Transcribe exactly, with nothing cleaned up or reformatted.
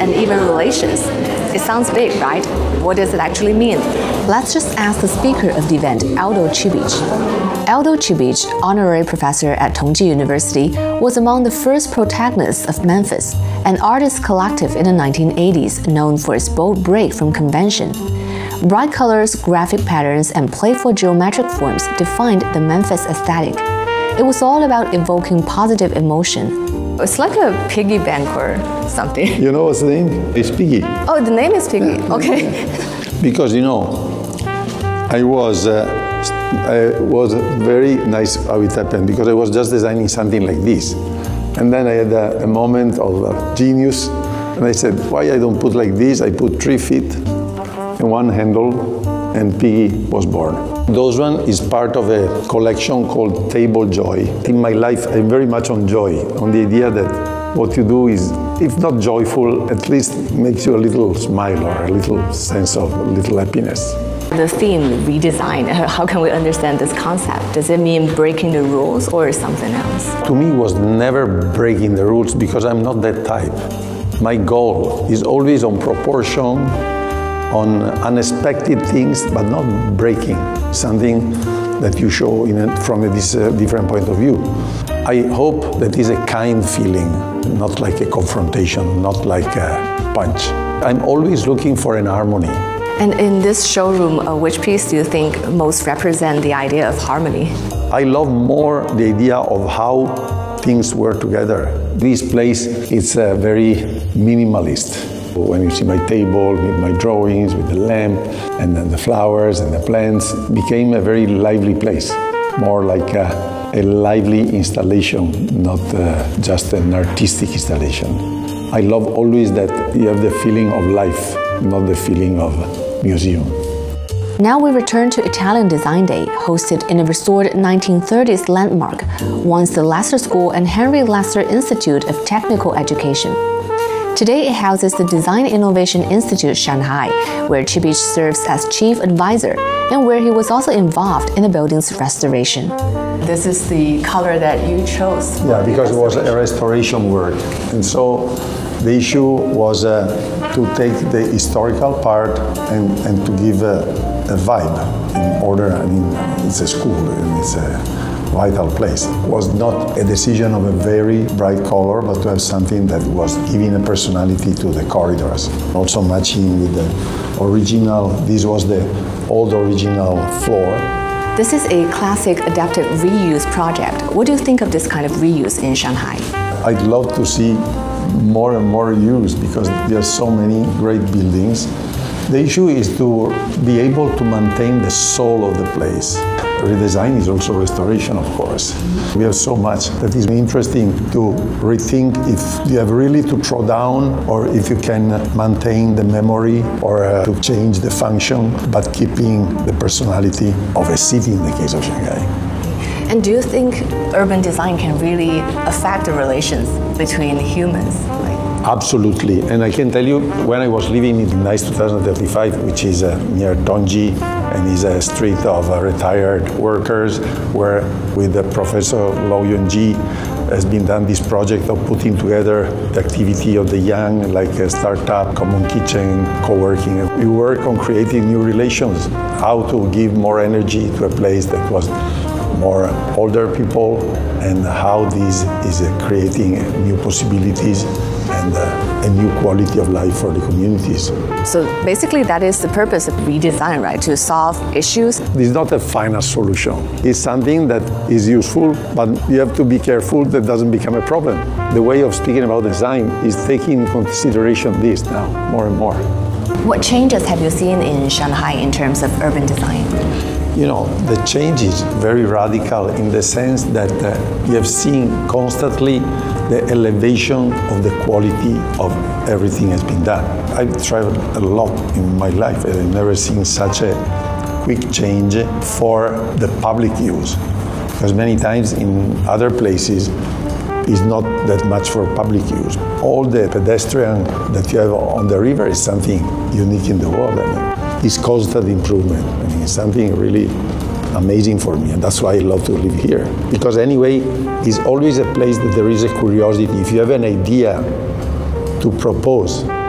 and even relations. It sounds big, right? What does it actually mean? Let's just ask the speaker of the event, Aldo Cibic. Aldo Cibic, honorary professor at Tongji University, was among the first protagonists of Memphis, an artist collective in the nineteen eighties known for its bold break from convention. Bright colors, graphic patterns, and playful geometric forms defined the Memphis aesthetic. It was all about evoking positive emotion. It's like a piggy bank or something. You know what's the name? It's Piggy. Oh, the name is Piggy. Yeah. Okay. Because, you know, I was, uh, I was very nice how it happened, because I was just designing something like this. And then I had a, a moment of uh, genius, and I said, why I don't put like this? I put three feet and one handle, and Piggy was born. Those one is part of a collection called Table Joy. In my life, I'm very much on joy, on the idea that what you do is, if not joyful, at least makes you a little smile or a little sense of a little happiness. The theme, redesign, how can we understand this concept? Does it mean breaking the rules or something else? To me, it was never breaking the rules, because I'm not that type. My goal is always on proportion, on unexpected things, but not breaking something that you show in a, from a this, uh, different point of view. I hope that is a kind feeling, not like a confrontation, not like a punch. I'm always looking for an harmony. And in this showroom, uh, which piece do you think most represent the idea of harmony? I love more the idea of how things work together. This place is uh, very minimalist. When you see my table with my drawings, with the lamp, and then the flowers and the plants, it became a very lively place, more like a, a lively installation, not uh, just an artistic installation. I love always that you have the feeling of life, not the feeling of museum. Now we return to Italian Design Day, hosted in a restored nineteen thirties landmark, once the Lasser School and Henry Lasser Institute of Technical Education. Today it houses the Design Innovation Institute Shanghai, where Cibic serves as chief advisor and where he was also involved in the building's restoration. This is the color that you chose. Yeah, because it was a restoration work. And so the issue was uh, to take the historical part and, and to give a, a vibe in order. I mean, it's a school and it's a vital place. It was not a decision of a very bright color, but to have something that was giving a personality to the corridors. Also matching with the original, this was the old original floor. This is a classic adaptive reuse project. What do you think of this kind of reuse in Shanghai? I'd love to see more and more use, because there are so many great buildings. The issue is to be able to maintain the soul of the place. Redesign is also restoration, of course. We have so much that is interesting to rethink if you have really to throw down, or if you can maintain the memory, or uh, to change the function, but keeping the personality of a city in the case of Shanghai. And do you think urban design can really affect the relations between humans? Absolutely, and I can tell you, when I was living in Nice two thousand thirty-five, which is uh, near Tongji, and is a street of uh, retired workers, where with uh, Professor Lau Yunji has been done this project of putting together the activity of the young, like a startup, common kitchen, co-working. We work on creating new relations, how to give more energy to a place that was more older people, and how this is uh, creating new possibilities and uh, a new quality of life for the communities. So basically that is the purpose of redesign, right? To solve issues? It's not a final solution. It's something that is useful, but you have to be careful that doesn't become a problem. The way of speaking about design is taking into consideration this now, more and more. What changes have you seen in Shanghai in terms of urban design? You know, the change is very radical in the sense that uh, you have seen constantly the elevation of the quality of everything has been done. I've traveled a lot in my life and I've never seen such a quick change for the public use. Because many times in other places, it's not that much for public use. All the pedestrian that you have on the river is something unique in the world. I mean, it's constant improvement. I mean, it's something really amazing for me, and that's why I love to live here. Because anyway, it's always a place that there is a curiosity. If you have an idea to propose,